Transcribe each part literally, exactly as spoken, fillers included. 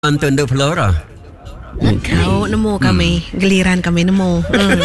Untuk Flora. Kau nemu kami, hmm. giliran kami nemu. Hmm.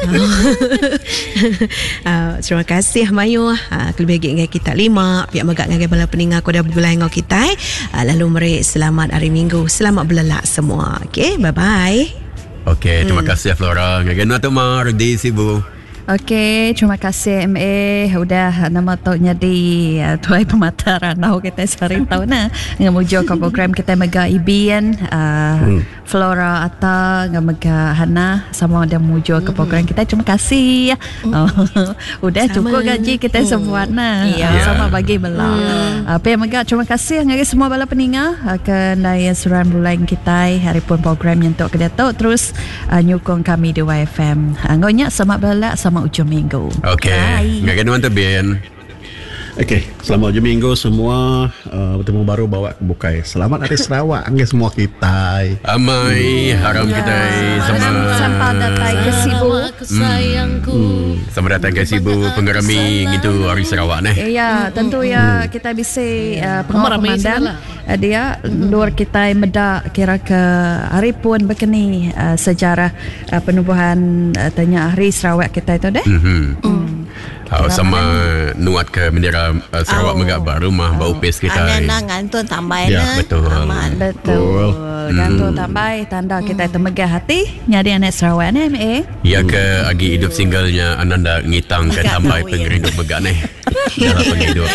uh, terima kasih Mayu. Uh, Kelebih dengan kita lima. Pihak megak dengan bala peningat ko dah bergulai dengan kita. Uh, lalu mari selamat hari Minggu. Selamat belelak semua. Okay, bye-bye. Okay, terima hmm. kasih Flora. Ngagana tu mar di Sibu. Okey, terima kasih M A. Udah nama taunya di uh, Tuai Pemata Ranau kita sehari tahun na dengan mujuk ke program kita mega Ibian uh, hmm. Flora Ata dengan mega Hana sama ada mujuk ke program kita. Terima kasih. Oh, udah sama. Cukup gaji kita hmm. semua na. Yeah. Sama bagi bela. Hmm. Apa yang mega terima kasih dengan semua bala peningat akan daya suran bulan kita hari pun program yang tok kedatok terus uh, nyukung kami di Y F M. Angonya sama bala sama ujung minggu. Okey. Enggak kena mantap Ben. Okey, selamat ujung minggu semua. Uh, bertemu baru bawa ke Bukai. Selamat hari Sarawak angge semua kita. Amai haram kita sama sampai datang ke Sibu. Sayangku. Sama datang ke Sibu pengerami itu hari Sarawak nah. Ya, tentu ya kita bisa uh, pengalaman dia luar kita meda kira ke hari pun begini uh, sejarah uh, penubuhan uh, tanya hari Sarawak kita itu deh. Mm-hmm. Mm. Oh, sama nuat ke bendera uh, Sarawak oh. Megak baru mah bau pes kita. Ana ngantun tambah ya, betul. Aman. Betul. Gantung hmm. tambah tanda kita itu megah hati nyari anak Sarawak ni M A. Ya ke agi hidup singlenya Ananda ngitang ke tambah penghidup megah ni. Dalam penghidup.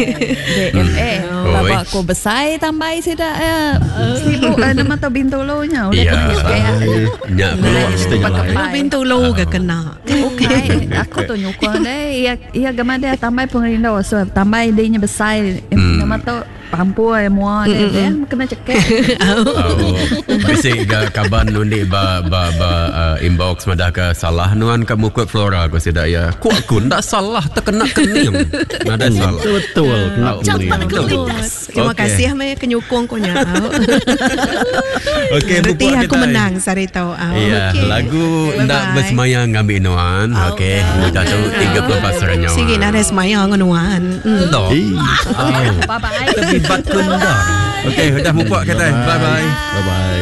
M A. Bapa aku besar tambah sudah sibuk nama tu Bintolonya udah kayak nya keluar setengah Bintolo ke kena. Okey, aku tu nyukung deh. Ia ia gamada tambah pengirinda so tambah idenya besar nama tu pampu semua dia kena cekek. Oh, basic ga kaban nundi ba ba ba uh, inbox madah ka salah nuan kamu kuat Flora aku sedak ya. Ku aku ndak salah terkena kening. Nada salah. Betul. Cepat kelintas. Terima kasih Mai kenyukung ko nya. Okey, berarti aku menang sari tahu. Ya, lagu ndak bersemayang ngambil nuan. Okey, kita tu tiga puluh empat serenyo. Sige nada semayang nuan. Dah. Bye bye. Terlibat kundar. Okey, dah mupak kata. Bye bye. Bye bye.